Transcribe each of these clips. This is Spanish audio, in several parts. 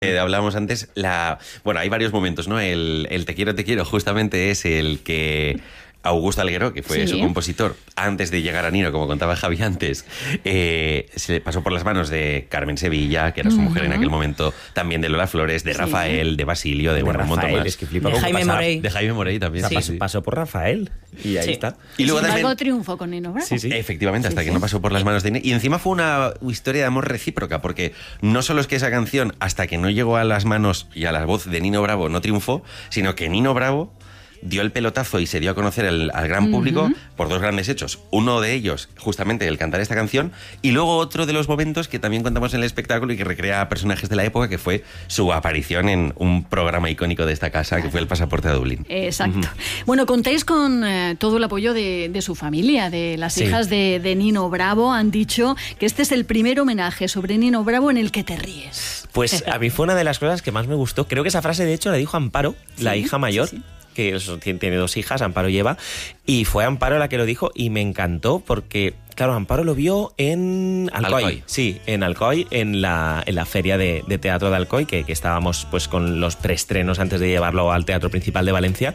Hablábamos antes, bueno, hay varios momentos, ¿no? El te quiero justamente es el que Augusto Algueró, que fue su compositor, antes de llegar a Nino, como contaba Javi antes, se le pasó por las manos de Carmen Sevilla, que era su mujer en aquel momento, también de Lola Flores, de Rafael, de Basilio, de un montón más. Es que flipa de Jaime Morey. De Jaime Morey también. O sea, pasó por Rafael y ahí está. Y luego Sin embargo, también triunfó con Nino Bravo. Sí. Efectivamente, hasta que no pasó por las manos de Nino. Y encima fue una historia de amor recíproca, porque no solo es que esa canción, hasta que no llegó a las manos y a la voz de Nino Bravo, no triunfó, sino que Nino Bravo dio el pelotazo y se dio a conocer al gran público por dos grandes hechos. Uno de ellos, justamente, el cantar esta canción, y luego otro de los momentos que también contamos en el espectáculo y que recrea a personajes de la época, que fue su aparición en un programa icónico de esta casa, que fue El Pasaporte de Dublín. Exacto. Bueno, contáis con todo el apoyo de su familia, de las hijas de Nino Bravo. Han dicho que este es el primer homenaje sobre Nino Bravo en el que te ríes. Pues a mí fue una de las cosas que más me gustó. Creo que esa frase, de hecho, la dijo Amparo, la hija mayor. Que tiene dos hijas, Amparo y Eva, y fue Amparo la que lo dijo y me encantó porque, claro, Amparo lo vio en Alcoy. Sí, en Alcoy, en la feria de teatro de Alcoy, que estábamos pues con los preestrenos antes de llevarlo al Teatro Principal de Valencia,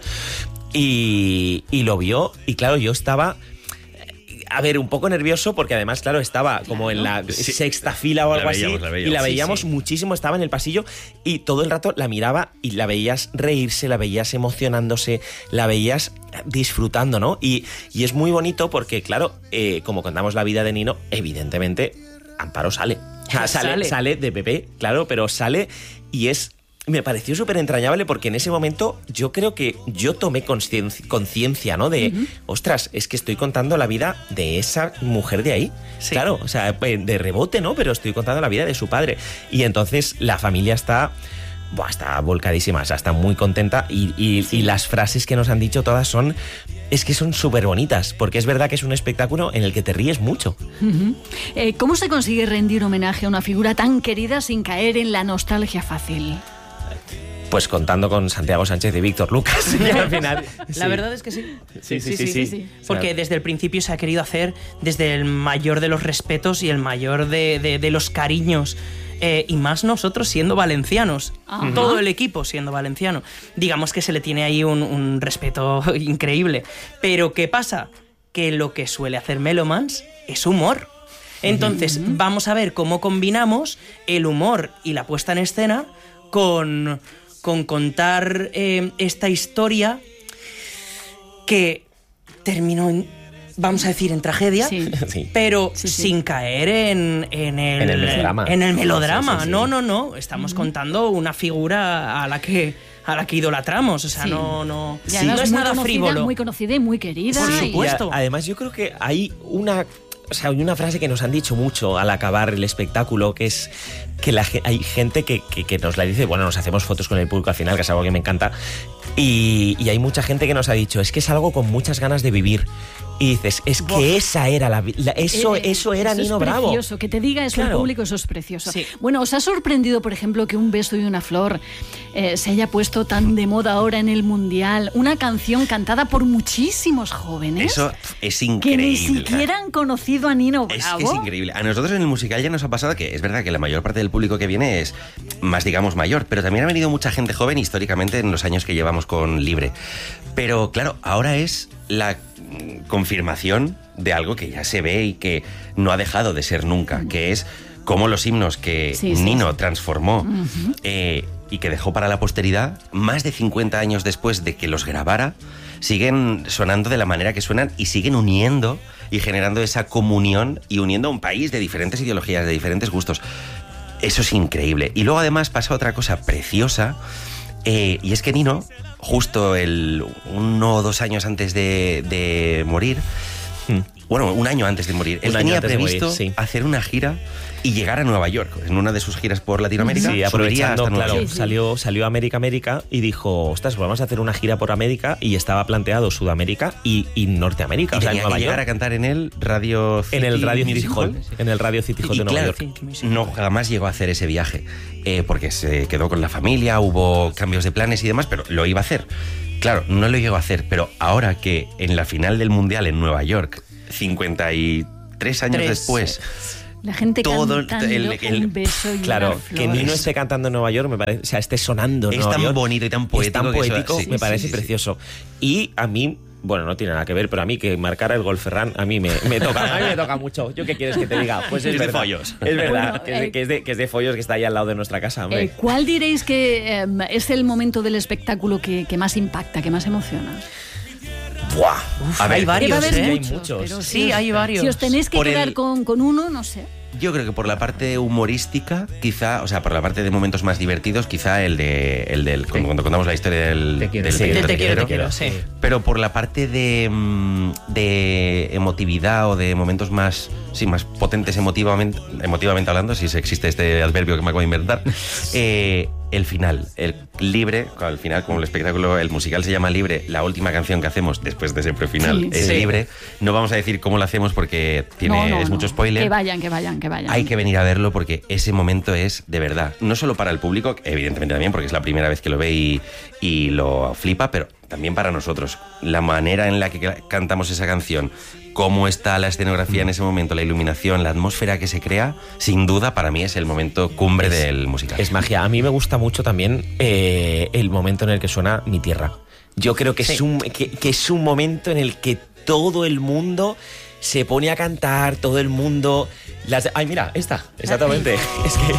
y lo vio, y claro, yo estaba... A ver, un poco nervioso porque además, claro, estaba como en la sexta fila o algo así y la veíamos muchísimo, estaba en el pasillo y todo el rato la miraba y la veías reírse, la veías emocionándose, la veías disfrutando, ¿no? Y es muy bonito porque, claro, como contamos la vida de Nino, evidentemente Amparo sale. O sea, sale de bebé, claro, pero sale y me pareció súper entrañable porque en ese momento yo creo que yo tomé conciencia, ¿no? De, ostras, es que estoy contando la vida de esa mujer de ahí. Sí. Claro, o sea, de rebote, ¿no? Pero estoy contando la vida de su padre. Y entonces la familia está volcadísima, o sea, está muy contenta y las frases que nos han dicho todas son súper bonitas, porque es verdad que es un espectáculo en el que te ríes mucho. ¿Cómo se consigue rendir homenaje a una figura tan querida sin caer en la nostalgia fácil? Pues contando con Santiago Sánchez y Víctor Lucas. Y al final, La verdad es que sí. Sí. Porque desde el principio se ha querido hacer desde el mayor de los respetos y el mayor de los cariños. Y más nosotros siendo valencianos. Ajá. Todo el equipo siendo valenciano. Digamos que se le tiene ahí un respeto increíble. Pero ¿qué pasa? Que lo que suele hacer Melomans es humor. Entonces vamos a ver cómo combinamos el humor y la puesta en escena con contar esta historia que terminó vamos a decir en tragedia, pero sin caer en el melodrama. Sí. No, estamos contando una figura a la que idolatramos, o sea, no es nada frívolo. Muy conocida y muy querida. Por supuesto. Además, yo creo que hay hay una frase que nos han dicho mucho al acabar el espectáculo, que es que hay gente que nos la dice, bueno, nos hacemos fotos con el público al final, que es algo que me encanta, y hay mucha gente que nos ha dicho, es que es algo con muchas ganas de vivir. Y dices, es que esa era eso era Nino Bravo. Es precioso, que te diga eso el público, eso es precioso. Sí. Bueno, ¿os ha sorprendido, por ejemplo, que Un beso y una flor se haya puesto tan de moda ahora en el Mundial? Una canción cantada por muchísimos jóvenes. Eso es increíble. Que ni siquiera han conocido a Nino Bravo. Es que es increíble. A nosotros en el musical ya nos ha pasado que es verdad que la mayor parte del público que viene es más, digamos, mayor, pero también ha venido mucha gente joven históricamente en los años que llevamos con Libre. Pero claro, ahora es la confirmación de algo que ya se ve y que no ha dejado de ser nunca, que es cómo los himnos que Nino transformó y que dejó para la posteridad, más de 50 años después de que los grabara, siguen sonando de la manera que suenan y siguen uniendo y generando esa comunión y uniendo a un país de diferentes ideologías, de diferentes gustos. Eso es increíble. Y luego además pasa otra cosa preciosa, y es que Nino, justo 1 o 2 años antes de morir, bueno, 1 año antes de morir, él tenía previsto hacer una gira y llegar a Nueva York en una de sus giras por Latinoamérica. Sí, aprovechando, claro, salió a América y dijo, ostras, pues vamos a hacer una gira por América, y estaba planteado Sudamérica y Norteamérica. Y tenía que llegar a cantar en el Radio City, en el Radio City Hall. En el Radio City Hall de Nueva York. No, jamás llegó a hacer ese viaje, porque se quedó con la familia, hubo cambios de planes y demás, pero lo iba a hacer. Claro, no lo llegó a hacer, pero ahora que en la final del Mundial en Nueva York, 53 años después, La gente todo cantando un beso y claro, una flor. que Nino esté cantando en Nueva York, me parece, o sea, esté sonando en es Nueva tan York, bonito y tan poético. es tan poético, sí, me parece sí. precioso. Y a mí, bueno, no tiene nada que ver, pero a mí que marcara el gol Ferran, a mí me toca, a mí me toca mucho. ¿Yo qué quieres que te diga? Pues es de verdad. follos. Es verdad, Bueno, que es de follos, que está ahí al lado de nuestra casa, hombre. ¿Cuál diréis que es el momento del espectáculo que más impacta, que más emociona? ¡Buah! Uf, A ver, hay varios, Debe haber hay muchos, muchos. pero Sí, hay varios. Si os tenéis que Por quedar el- con uno, no sé. Yo creo que por la parte humorística, quizá, o sea, por la parte de momentos más divertidos, quizá el del cuando contamos la historia del Te quiero. del Sí, Te del quiero, Te quiero, sí. Pero por la parte de emotividad o de momentos más potentes emotivamente hablando, si existe este adverbio que me acabo de inventar, el final, el libre, al final, como el espectáculo, el musical se llama Libre, la última canción que hacemos después de siempre final Sí, es sí. Libre. No vamos a decir cómo lo hacemos porque es mucho spoiler. Que vayan. Hay que venir a verlo porque ese momento es de verdad. No solo para el público, evidentemente también, porque es la primera vez que lo ve y lo flipa, pero también para nosotros. La manera en la que cantamos esa canción, cómo está la escenografía en ese momento, la iluminación, la atmósfera que se crea, sin duda para mí es el momento cumbre del musical. Es magia. A mí me gusta mucho también el momento en el que suena Mi Tierra. Yo creo que, Sí. que es un momento en el que todo el mundo se pone a cantar, todo el mundo... Ay, mira, exactamente. Es que